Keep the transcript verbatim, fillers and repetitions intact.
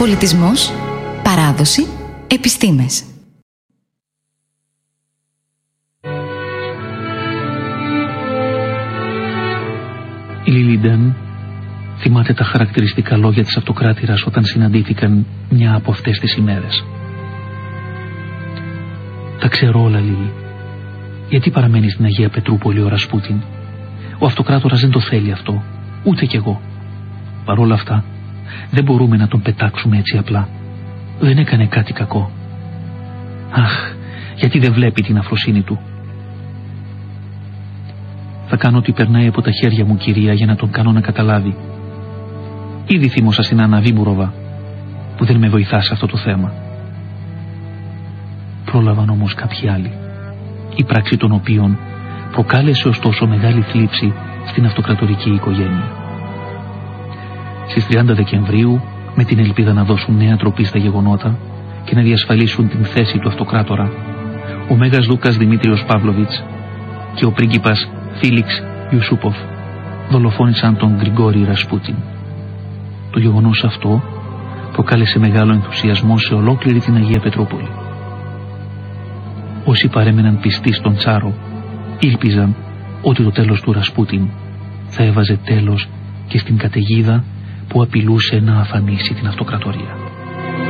Πολιτισμός, παράδοση, επιστήμες. Η Λίλιντεν θυμάται τα χαρακτηριστικά λόγια της αυτοκράτηρας όταν συναντήθηκαν μια από αυτές τις ημέρες. «Τα ξέρω όλα, Λίλι. Γιατί παραμένει στην Αγία Πετρούπολη ο Ρασπούτιν? Ο αυτοκράτορας δεν το θέλει αυτό, ούτε κι εγώ. Παρ' όλα αυτά, δεν μπορούμε να τον πετάξουμε έτσι απλά. Δεν έκανε κάτι κακό. Αχ, γιατί δεν βλέπει την αφροσύνη του. Θα κάνω ό,τι περνάει από τα χέρια μου, κυρία, για να τον κάνω να καταλάβει. Ήδη θύμωσα στην Άννα Βίμπουροβα, που δεν με βοηθά σε αυτό το θέμα. Πρόλαβαν όμως κάποιοι άλλοι, η πράξη των οποίων προκάλεσε ωστόσο μεγάλη θλίψη στην αυτοκρατορική οικογένεια. Στις τριάντα Δεκεμβρίου, με την ελπίδα να δώσουν νέα τροπή στα γεγονότα και να διασφαλίσουν την θέση του αυτοκράτορα, ο Μέγας Δούκας Δημήτριος Παύλοβιτς και ο πρίγκιπας Φίλιξ Ιουσούποφ δολοφόνησαν τον Γκριγκόρη Ρασπούτιν. Το γεγονός αυτό προκάλεσε μεγάλο ενθουσιασμό σε ολόκληρη την Αγία Πετρούπολη. Όσοι παρέμεναν πιστοί στον Τσάρο ήλπιζαν ότι το τέλος του Ρασπούτιν θα έβαζε τέλος και στην καταιγίδα που απειλούσε να αφανίσει την αυτοκρατορία.